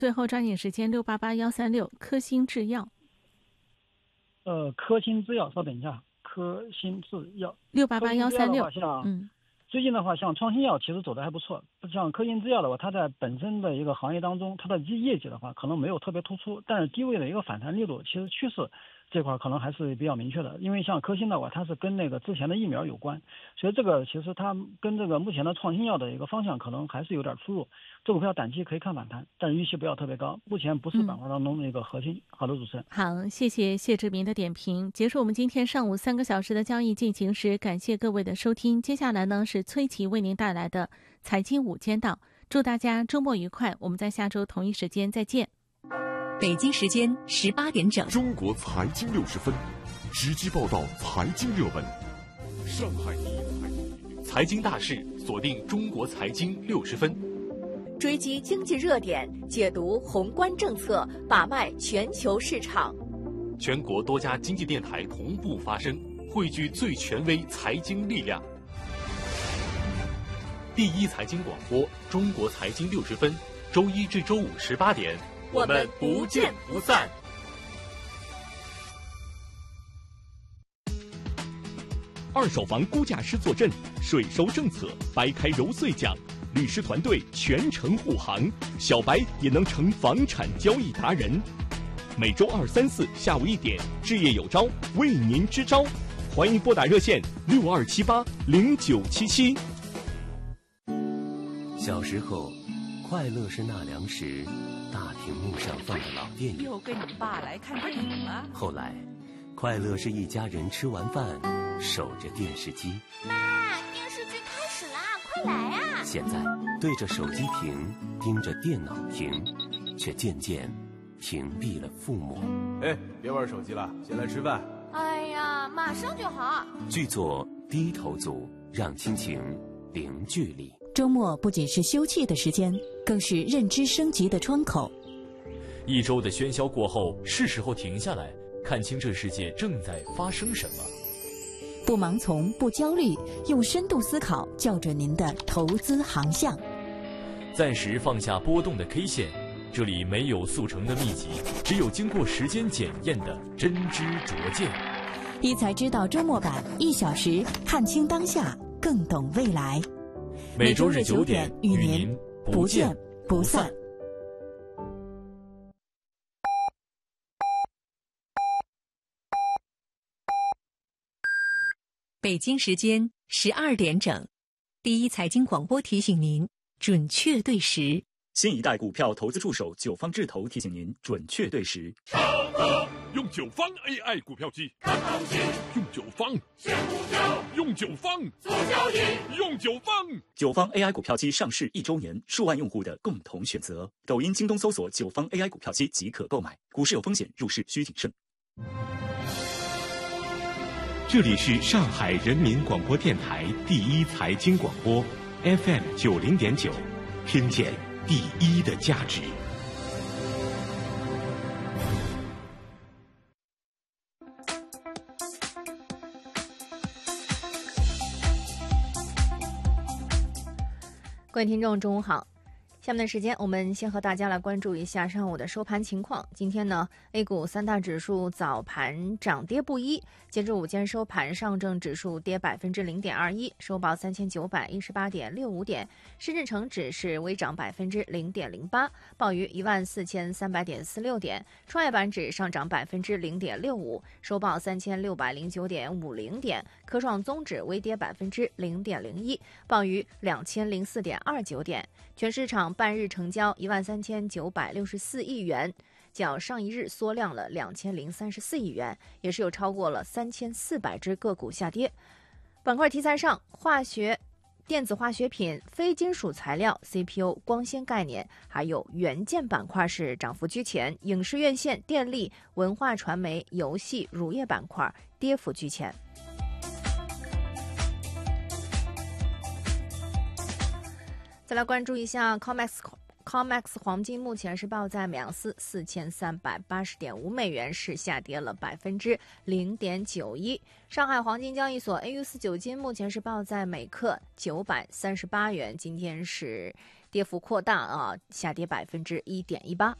最后抓紧时间，688136科兴制药。 科兴制药，稍等一下，科兴制药 688136。 最近的话，像创新药其实走的还不错，像科兴制药的话，它在本身的一个行业当中，它的业绩的话可能没有特别突出，但是低位的一个反弹力度，其实趋势这块可能还是比较明确的。因为像科兴的话，它是跟那个之前的疫苗有关，所以这个其实它跟这个目前的创新药的一个方向可能还是有点出入。这股票短期可以看反弹，但是预期不要特别高，目前不是板块当中的一个核心。好的，主持人。 好，谢谢谢志明的点评。结束我们今天上午3个小时的交易进行时，感谢各位的收听。接下来呢是崔琦为您带来的财经午间档，祝大家周末愉快，我们在下周同一时间再见。 北京时间18点整， 中国财经60分，直击报道财经热门。上海财经大事，锁定中国财经60分， 追击经济热点，解读宏观政策，把脉全球市场。 全国多家经济电台同步发声，汇聚最权威财经力量。第一财经广播，中国财经60分，周一至周五18点，我们不见不散。 二手房估价师坐镇，税收政策掰开揉碎讲，律师团队全程护航，小白也能成房产交易达人。每周2、3、4下午1点，置业有招为您支招，欢迎拨打热线62780977。 小时候，快乐是纳凉时大屏幕上放的老电影。 又跟你爸来看电影了。 后来，快乐是一家人吃完饭守着电视机。 妈，电视剧开始啦，快来啊！ 现在对着手机屏，盯着电脑屏，却渐渐屏蔽了父母。 哎，别玩手机了，先来吃饭。 哎呀，马上就好。 剧作低头族，让亲情零距离。 周末不仅是休憩的时间，更是认知升级的窗口。 一周的喧嚣过后，是时候停下来，看清这世界正在发生什么。 不盲从，不焦虑，用深度思考校准您的投资航向。 暂时放下波动的 K 线，这里没有速成的秘籍，只有经过时间检验的真知灼见。 一财知道周末版，1小时看清当下，更懂未来。 每周日9点与您不见不散。 北京时间12点整，第一财经广播提醒您准确对时。 新一代股票投资助手九方智投提醒您准确对时。 用九方 AI 股票机看行情，用九方选股票，用九方做交易，用九方。 九方 AI 股票机上市1周年，数万用户的共同选择。抖音、京东搜索九方 AI 股票机即可购买。股市有风险，入市需谨慎。 这里是上海人民广播电台第一财经广播 FM 90.9，听见第一的价值。 各位听众，中午好。下面的时间，我们先和大家来关注一下上午的收盘情况。今天呢 ，A 股3大指数早盘涨跌不一。截至午间收盘，上证指数跌0.21%，收报3918.65点；深圳成指是微涨0.08%，报于14300.46点；创业板指上涨0.65%，收报3609.50点；科创综指微跌0.01%，报于2004.29点。全市场半日成交13964亿元，较上一日缩量了2034亿元，也是有超过了3400只个股下跌。板块题材上，电子化学品、非金属材料、CPU、光纤概念，还有元件板块是涨幅居前，影视院线、电力、文化传媒、游戏、乳业板块跌幅居前。再来关注一下 COMEX 黄金，目前是报在每盎司4380.5美元，是下跌了0.91%。上海黄金交易所 AU4 酒金目前是报在每克938元，今天是跌幅扩大啊，下跌1.18%。